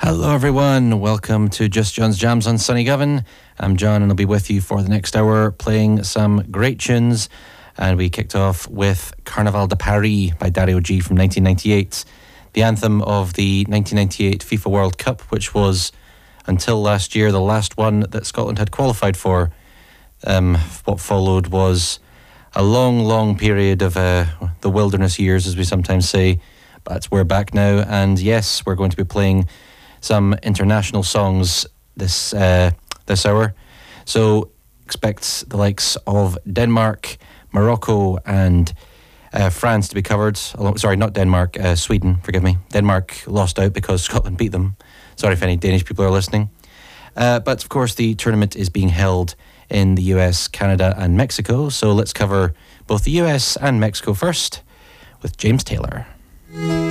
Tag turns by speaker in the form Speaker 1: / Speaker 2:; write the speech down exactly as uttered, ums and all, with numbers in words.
Speaker 1: Hello everyone, welcome to Just John's Jams on Sunny Govan. I'm John and I'll be with you for the next hour playing some great tunes. And we kicked off with Carnaval de Paris by Dario G from nineteen ninety-eight, the anthem of the nineteen ninety-eight FIFA World Cup, which was, until last year, the last one that Scotland had qualified for. Um, what followed was a long, long period of uh, the wilderness years, as we sometimes say, but we're back now, and yes, we're going to be playing some international songs this uh, this hour. So expect the likes of Denmark, Morocco and uh, France to be covered. Oh, sorry, not Denmark, uh, Sweden, forgive me. Denmark lost out because Scotland beat them. Sorry if any Danish people are listening. Uh, but of course the tournament is being held in the U S, Canada and Mexico. So let's cover both the U S and Mexico first with James Taylor.